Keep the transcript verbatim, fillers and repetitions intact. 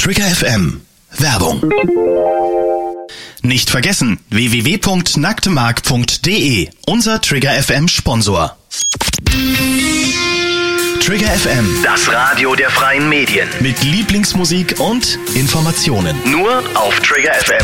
Trigger F M. Werbung. Nicht vergessen, w w w punkt nacktemark punkt de, unser Trigger F M Sponsor. Trigger F M, das Radio der freien Medien. mit Lieblingsmusik und Informationen. Nur auf Trigger F M.